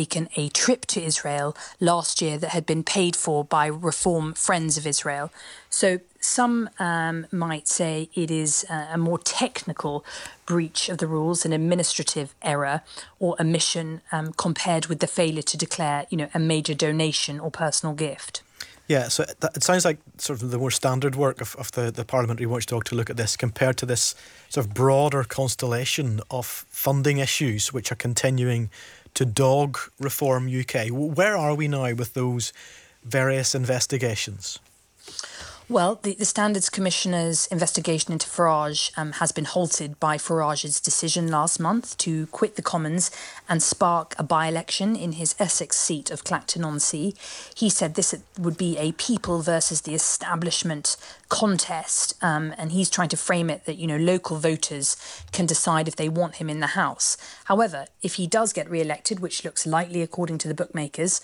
taken a trip to Israel last year that had been paid for by Reform Friends of Israel. So some might say it is a more technical breach of the rules, an administrative error or omission compared with the failure to declare, a major donation or personal gift. Yeah, so it sounds like sort of the more standard work of the Parliamentary Watchdog to look at this compared to this sort of broader constellation of funding issues which are continuing to dog Reform UK. Where are we now with those various investigations? Well, the Standards Commissioner's investigation into Farage has been halted by Farage's decision last month to quit the Commons and spark a by-election in his Essex seat of Clacton-on-Sea. He said this would be a people versus the establishment contest, and he's trying to frame it that, local voters can decide if they want him in the House. However, if he does get re-elected, which looks likely according to the bookmakers,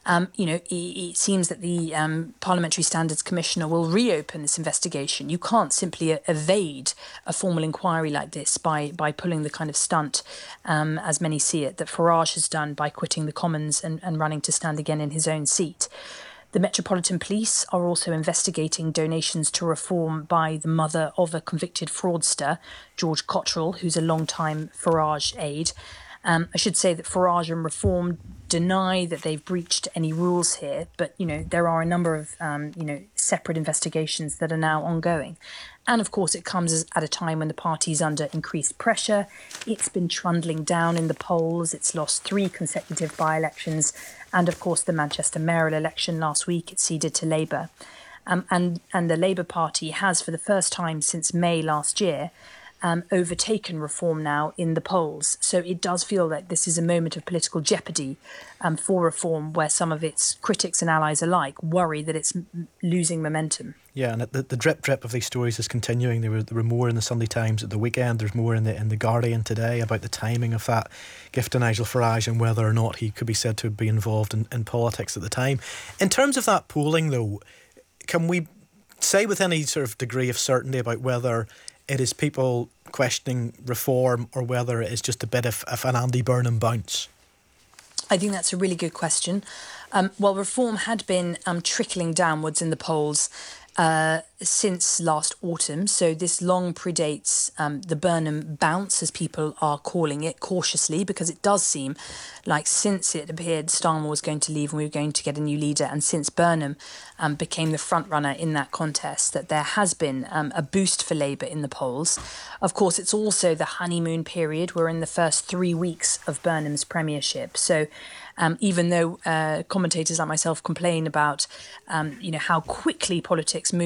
it seems that the Parliamentary Standards Commissioner will reopen this investigation. You can't simply evade a formal inquiry like this by pulling the kind of stunt, as many see it, that Farage has done by quitting the Commons and running to stand again in his own seat. The Metropolitan Police are also investigating donations to Reform by the mother of a convicted fraudster, George Cottrell, who's a long-time Farage aide. I should say that Farage and Reform deny that they've breached any rules here, but, there are a number of, separate investigations that are now ongoing. And, of course, it comes at a time when the party's under increased pressure. It's been trundling down in the polls. It's lost 3 consecutive by-elections. And, of course, the Manchester mayoral election last week, it ceded to Labour. And the Labour Party has, for the first time since May last year, overtaken Reform now in the polls. So it does feel like this is a moment of political jeopardy for Reform, where some of its critics and allies alike worry that it's losing momentum. Yeah, and the drip of these stories is continuing. There were more in the Sunday Times at the weekend. There's more in the Guardian today about the timing of that gift to Nigel Farage and whether or not he could be said to be involved in politics at the time. In terms of that polling, though, can we say with any sort of degree of certainty about whether it is people questioning Reform or whether it is just a bit of an Andy Burnham bounce? I think that's a really good question. Well, Reform had been trickling downwards in the polls since last autumn. So this long predates the Burnham bounce, as people are calling it, cautiously, because it does seem like since it appeared Starmer was going to leave and we were going to get a new leader, and since Burnham became the front runner in that contest, that there has been a boost for Labour in the polls. Of course, it's also the honeymoon period. We're in the first 3 weeks of Burnham's premiership. So even though commentators like myself complain about, how quickly politics move